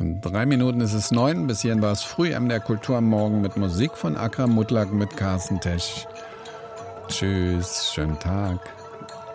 In 3 Minuten ist es 9. Bis hierhin war es früh MDR Kultur am Morgen mit Musik von Akram Mutlak mit Carsten Tesch. Tschüss, schönen Tag.